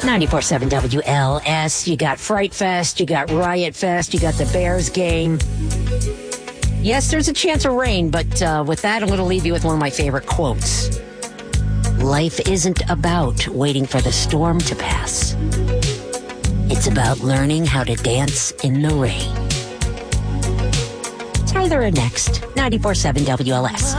94.7 WLS. You got Fright Fest, you got Riot Fest, you got the Bears game. Yes, there's a chance of rain, but with that, I'm going to leave you with one of my favorite quotes. Life isn't about waiting for the storm to pass. It's about learning how to dance in the rain. Tyler next, 94.7 WLS.